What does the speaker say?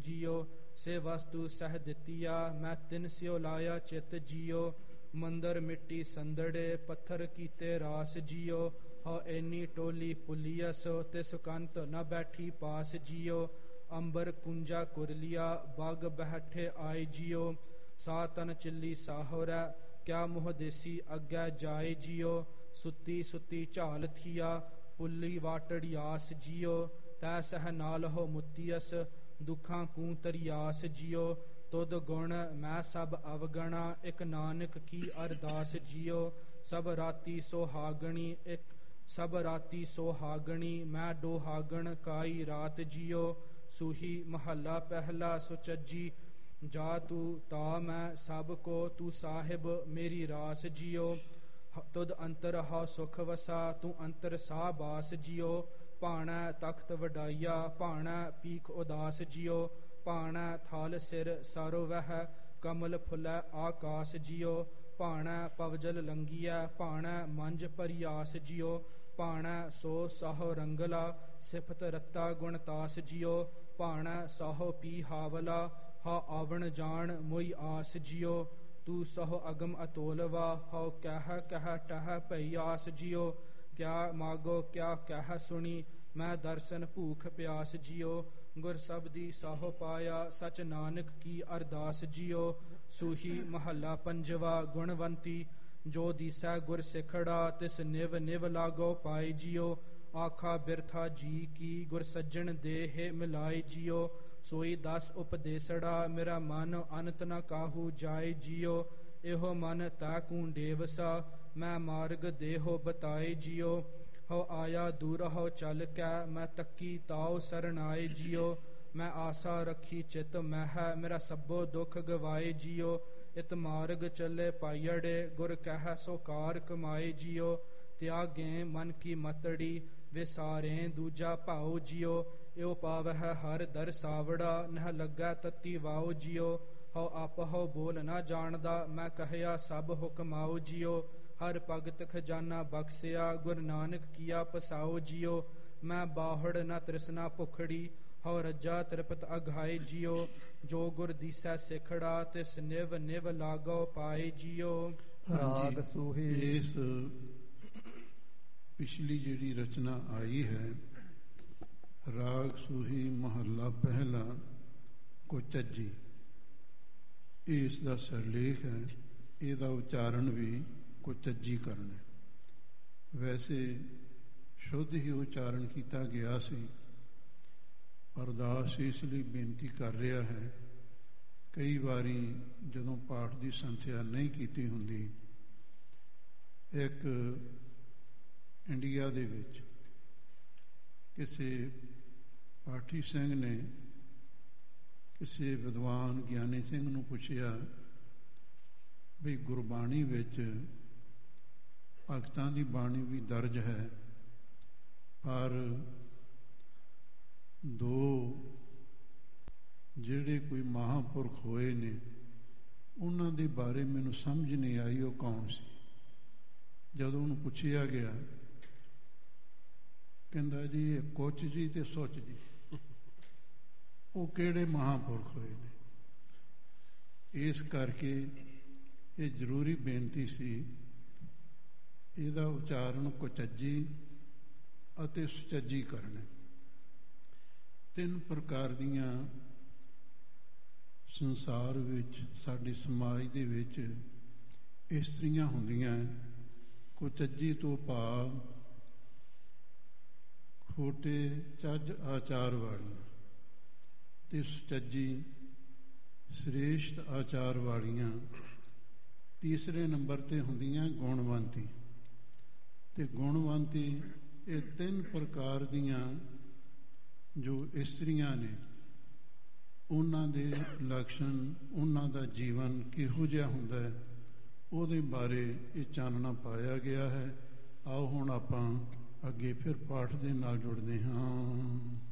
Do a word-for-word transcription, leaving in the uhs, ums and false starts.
JIO. ਸੇ ਵਸਤੂ ਸਹਿ ਦਿੱਤੀਆ ਮੈਂ ਤਿਨ ਸਿਓ ਲਾਇਆ ਚਿਤ ਜੀਓ। ਮੰਦਰ ਮਿੱਟੀ ਸੰਦੜੇ ਪੱਥਰ ਕੀਤੇ ਰਾਸ ਜੀਓ। ਹੋ ਐਨੀ ਟੋਲੀ ਪੁਲੀਅਸ ਤਿਸ ਕੰਤ ਨ ਬੈਠੀ ਪਾਸ ਜੀਓ। ਅੰਬਰ ਕੁੰਜਾ ਕੁਰਲੀਆ ਬਾਗ ਬੈਠੇ ਆਏ ਜੀਓ। ਸਾ ਤਨ ਚਿੱਲੀ ਸਾਹੋਰੈ ਕਿਆ ਮੁਹ ਦੇਸੀ ਅੱਗੇ ਜਾਏ ਜੀਓ। ਸੁੱਤੀ ਸੁੱਤੀ ਝਾਲ ਥੀਆ ਪੁੱਲੀ ਵਾਟੜਿਆਸ ਜੀਓ। ਤੈ ਸਹਿ ਨਾਲ ਹੋ ਮੁੱਤੀਅਸ ਦੁੱਖਾਂ ਕੂ ਤਰਿਆਸ ਜੀਓ। ਤੁਧ ਗੁਣ ਮੈਂ ਸਭ ਅਵਗਣਾ ਇੱਕ ਨਾਨਕ ਕੀ ਅਰਦਾਸ ਜੀਓ। ਸਭ ਰਾਤੀ ਸੁਹਾਗਣੀ ਇੱਕ ਸਭ ਰਾਤੀ ਸੁਹਾਗਣੀ ਮੈਂ ਡੋਹਾਗਣ ਕਾਈ ਰਾਤ ਜੀਓ। ਸੂਹੀ ਮਹੱਲਾ ਪਹਿਲਾ ਸੁਚੱਜੀ ਜਾ ਤੂੰ ਤਾ ਮੈਂ ਸਭ ਕੋ ਤੂੰ ਸਾਹਿਬ ਮੇਰੀ ਰਾਸ ਜੀਓ। ਤੁਧ ਅੰਤਰ ਹਾ ਸੁਖ ਵਸਾ ਤੂੰ ਅੰਤਰ ਸਾ ਬਾਸ ਜੀਓ। ਭਾਣੈ ਤਖਤ ਵਡਾਈਆ ਭਾਣੈ ਪੀਖ ਉਦਾਸ ਜੀਓ। ਭਾਣੈ ਥਾਲ ਸਿਰ ਸਾਰੋ ਵਹਿ ਕਮਲ ਫੁੱਲੈ ਆਕਾਸ ਜੀਓ। ਭਾਣੈ ਪਵਜਲ ਲੰਗੀਐ ਭਾਣੈ ਮੰਜ ਪਰਿਆਸ ਜੀਓ। ਭਾਣੈ ਸੋ ਸਾਹੋ ਰੰਗਲਾ ਸਿਫਤ ਰੱਤਾ ਗੁਣਤਾਸ ਜੀਓ। ਭਾਣੈ ਸਾਹੋ ਪੀ ਹਾਵਲਾ ਹਾ ਆਵਣ ਜਾਣ ਮੋਈ ਆਸ ਜੀਓ। ਤੂੰ ਸਹੁ ਅਗਮ ਅਤੋਲਵਾ ਹਉ ਕਹਿ ਕਹਿ ਟਹਿ ਭਈ ਆਸ ਜੀਓ। ਕਿਆ ਮਾਗੋ ਕਿਆ ਕਹਿ ਸੁਣੀ ਮੈਂ ਦਰਸ਼ਨ ਭੂਖ ਪਿਆਸ ਜੀਓ। ਗੁਰ ਸਬਦੀ ਸਾਹੋ ਪਾਇਆ ਸਚ ਨਾਨਕ ਕੀ ਅਰਦਾਸ ਜੀਓ। ਸੂਹੀ ਮਹੱਲਾ ਪੰਜਵਾ ਗੁਣਵੰਤੀ ਜੋ ਦੀਸੈ ਗੁਰ ਸਿਖੜਾ ਤਿਸ ਨਿਵ ਨਿਵ ਲਾਗੋ ਪਾਏ ਜੀਓ। ਆਖਾ ਬਿਰਥਾ ਜੀ ਕੀ ਗੁਰ ਸੱਜਣ ਦੇਹ ਮਿਲਾਏ ਜੀਓ। ਸੋਈ ਦਸ ਉਪਦੇਸੜਾ ਮੇਰਾ ਮਨ ਅਨੰਤ ਨ ਕਾਹੂ ਜਾਏ ਜੀਓ। ਇਹੋ ਮਨ ਤੈ ਕੂ ਡੇਵਸਾ ਮੈਂ ਮਾਰਗ ਦੇਹੋ ਬਤਾਏ ਜੀਓ। ਹੋ ਆਇਆ ਦੂਰ ਹੋ ਚੱਲ ਕੈ ਮੈਂ ਤੱਕੀ ਤਾਉ ਸਰਨਾਏ ਜੀਓ। ਮੈਂ ਆਸਾ ਰੱਖੀ ਚਿਤ ਮਹਿ ਮੇਰਾ ਸਭੋ ਦੁੱਖ ਗਵਾਏ ਜੀਓ। ਇਤ ਮਾਰਗ ਚੱਲੇ ਪਾਈੜੇ ਗੁਰ ਕਹਿ ਸੋ ਕਾਰ ਕਮਾਏ ਜੀਓ। ਤਿਆਗੇ ਮਨ ਕੀ ਮਤੜੀ ਵਿਸਾਰੇ ਦੂਜਾ ਭਾਉ ਜੀਓ। ਇਉ ਪਾਵਹਿ ਹਰ ਦਰ ਸਾਵੜਾ ਨਹ ਲੱਗੈ ਤਤੀ ਵਾਉ ਜੀਓ। ਹਉ ਆਪ ਹਉ ਬੋਲ ਨਾ ਜਾਣਦਾ ਮੈਂ ਕਹਿਆ ਸਭ ਹੁਕਮਾਉ ਜੀਓ। ਹਰ ਭਗਤ ਖਜ਼ਾਨਾ ਬਖਸਿਆ ਗੁਰ ਨਾਨਕ ਕੀਆ ਪਸਾਉ ਜੀਓ। ਮੈਂ ਬਾਹੜ ਨ ਤ੍ਰਿਸ਼ਨਾ ਭੁਖੜੀ ਹਉ ਰੱਜਾ ਤ੍ਰਿਪਤ ਅਘਾਏ ਜੀਓ। ਜੋ ਗੁਰ ਦੀਸੈ ਸਿਖੜਾ ਤਿਸ ਨਿਵ ਨਿਵ ਲਾਗੋ ਪਾਏ ਜੀਓ। ਰਾਗ ਸੂਹੀ ਇਸ ਪਿਛਲੀ ਜਿਹੜੀ ਰਚਨਾ ਆਈ ਹੈ ਰਾਗ ਸੂਹੀ ਮਹੱਲਾ ਪਹਿਲਾ ਕੁਚੱਜੀ ਇਸ ਦਾ ਸਿਰਲੇਖ ਹੈ। ਇਹਦਾ ਉਚਾਰਨ ਵੀ ਕੁਚੱਜੀ ਕਰਨਾ। ਵੈਸੇ ਸ਼ੁੱਧ ਹੀ ਉਚਾਰਨ ਕੀਤਾ ਗਿਆ ਸੀ ਪਰ ਦਾਸ ਇਸ ਲਈ ਬੇਨਤੀ ਕਰ ਰਿਹਾ ਹੈ ਕਈ ਵਾਰੀ ਜਦੋਂ ਪਾਠ ਦੀ ਸੰਥਿਆ ਨਹੀਂ ਕੀਤੀ ਹੁੰਦੀ ਇੱਕ ਇੰਡੀਆ ਦੇ ਵਿੱਚ ਕਿਸੇ ਪਾਠੀ ਸਿੰਘ ਨੇ ਕਿਸੇ ਵਿਦਵਾਨ ਗਿਆਨੀ ਸਿੰਘ ਨੂੰ ਪੁੱਛਿਆ ਵੀ ਗੁਰਬਾਣੀ ਵਿੱਚ ਭਗਤਾਂ ਦੀ ਬਾਣੀ ਵੀ ਦਰਜ ਹੈ ਪਰ ਦੋ ਜਿਹੜੇ ਕੋਈ ਮਹਾਂਪੁਰਖ ਹੋਏ ਨੇ ਉਹਨਾਂ ਦੇ ਬਾਰੇ ਮੈਨੂੰ ਸਮਝ ਨਹੀਂ ਆਈ ਉਹ ਕੌਣ ਸੀ। ਜਦੋਂ ਉਹਨੂੰ ਪੁੱਛਿਆ ਗਿਆ ਕਹਿੰਦਾ ਜੀ ਇਹ ਕੁਚ ਜੀ ਤੇ ਸੁੱਚ ਜੀ ਉਹ ਕਿਹੜੇ ਮਹਾਂਪੁਰਖ ਹੋਏ ਨੇ। ਇਸ ਕਰਕੇ ਇਹ ਜ਼ਰੂਰੀ ਬੇਨਤੀ ਸੀ ਇਹਦਾ ਉਚਾਰਨ ਕੁਚੱਜੀ ਅਤੇ ਸੁਚੱਜੀ ਕਰਨਾ। ਤਿੰਨ ਪ੍ਰਕਾਰ ਦੀਆਂ ਸੰਸਾਰ ਵਿੱਚ ਸਾਡੇ ਸਮਾਜ ਦੇ ਵਿੱਚ ਇਸਤਰੀਆਂ ਹੁੰਦੀਆਂ। ਕੁਚੱਜੀ ਤੋਂ ਭਾਵ ਖੋਟੇ ਚੱਜ ਆਚਾਰ ਵਾਲੀਆਂ ਤੇ ਸੁਚੱਜੀ ਸ੍ਰੇਸ਼ਟ ਆਚਾਰ ਵਾਲੀਆਂ। ਤੀਸਰੇ ਨੰਬਰ ਤੇ ਹੁੰਦੀਆਂ ਗੁਣਵੰਤੀ ਤੇ ਗੁਣਵੰਤੀ। ਇਹ ਤਿੰਨ ਪ੍ਰਕਾਰ ਦੀਆਂ ਜੋ ਇਸਤਰੀਆਂ ਨੇ ਉਹਨਾਂ ਦੇ ਲੱਛਣ ਉਹਨਾਂ ਦਾ ਜੀਵਨ ਕਿਹੋ ਜਿਹਾ ਹੁੰਦਾ ਹੈ ਉਹਦੇ ਬਾਰੇ ਇਹ ਚਾਨਣਾ ਪਾਇਆ ਗਿਆ ਹੈ। ਆਓ ਹੁਣ ਆਪਾਂ ਅੱਗੇ ਫਿਰ ਪਾਠ ਦੇ ਨਾਲ ਜੁੜਦੇ ਹਾਂ।